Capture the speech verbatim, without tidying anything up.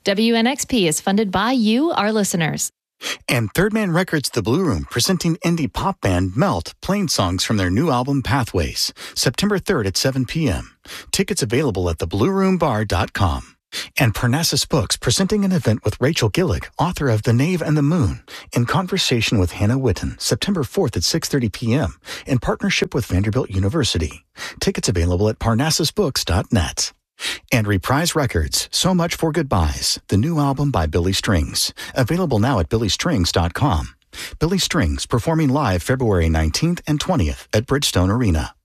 W N X P is funded by you, our listeners. And Third Man Records The Blue Room presenting indie pop band Melt playing songs from their new album Pathways, September third at seven p.m. Tickets available at the blue room bar dot com. And Parnassus Books presenting an event with Rachel Gillick, author of The Knave and the Moon, in conversation with Hannah Witten, September fourth at six thirty p.m. in partnership with Vanderbilt University. Tickets available at parnassus books dot net. And Reprise Records, So Much for Goodbyes, the new album by Billy Strings, available now at billy strings dot com. Billy Strings performing live February nineteenth and twentieth at Bridgestone Arena.